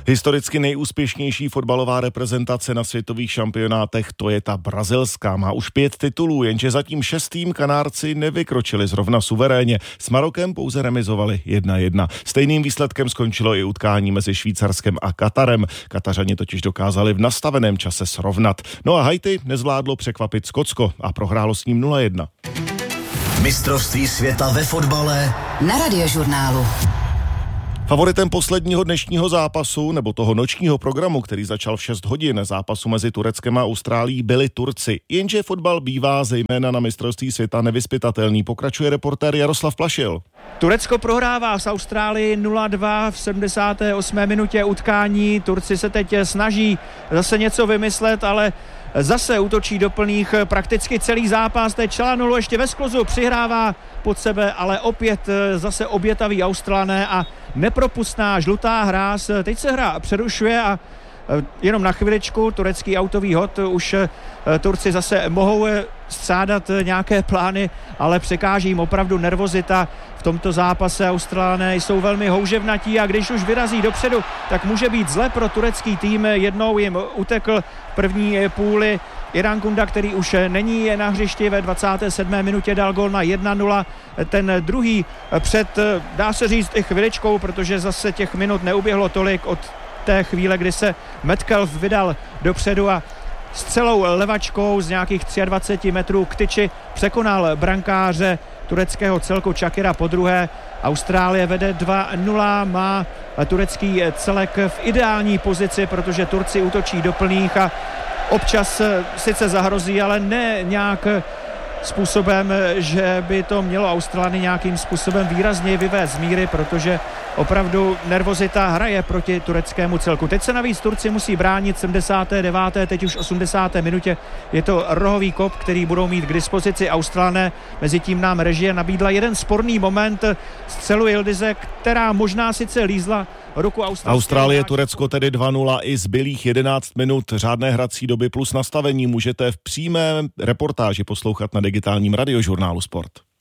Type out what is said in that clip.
Historicky nejúspěšnější fotbalová reprezentace na světových šampionátech, to je ta brazilská. Má už 5 titulů, jenže zatím 6. Kanárci nevykročili zrovna suverénně. S Marokem pouze remizovali 1-1. Stejným výsledkem skončilo i utkání mezi Švýcarskem a Katarem. Katařani totiž dokázali v nastaveném čase srovnat. No a Haiti nezvládlo překvapit Skotsko a prohrálo s ním 0-1. Mistrovství světa ve fotbale na Radiožurnálu. Favoritem posledního dnešního zápasu, nebo toho nočního programu, který začal v 6 hodin zápasu mezi Tureckem a Austrálií, byli Turci. Jenže fotbal bývá zejména na mistrovství světa nevyzpytatelný, pokračuje reportér Jaroslav Plašil. Turecko prohrává s Austrálií 0-2 v 78. minutě utkání. Turci se teď snaží zase něco vymyslet, ale zase útočí do plných prakticky celý zápas. Teď Çalhanoğlu ještě ve skluzu přihrává pod sebe, ale opět zase obětaví Australané a nepropustná žlutá hráz. Teď se hra přerušuje a jenom na chviličku turecký autový hod, už Turci zase mohou střádat nějaké plány, ale překáží jim opravdu nervozita v tomto zápase. Australané jsou velmi houževnatí a když už vyrazí dopředu, tak může být zle pro turecký tým. Jednou jim utekl v první půli Iran Kunda, který už není na hřišti, ve 27. minutě dal gól na 1-0. Ten druhý před, dá se říct, i chviličkou, protože zase těch minut neuběhlo tolik od té chvíle, kdy se Metcalf vydal dopředu a s celou levačkou z nějakých 23 metrů k tyči překonal brankáře tureckého celku Čakira podruhé. Austrálie vede 2-0, má turecký celek v ideální pozici, protože Turci útočí do plných a občas sice zahrozí, ale ne nějak způsobem, že by to mělo Australany nějakým způsobem výrazně vyvést z míry, protože opravdu nervozita hraje proti tureckému celku. Teď se navíc Turci musí bránit 79. teď už 80. minutě. Je to rohový kop, který budou mít k dispozici Australané. Mezitím nám režie nabídla jeden sporný moment střelu Yildize, která možná sice lízla ruku Austrálie, Turecko tedy 2-0 i zbylých 11 minut řádné hrací doby plus nastavení můžete v přímé reportáži poslouchat na digitálním Radiožurnálu Sport.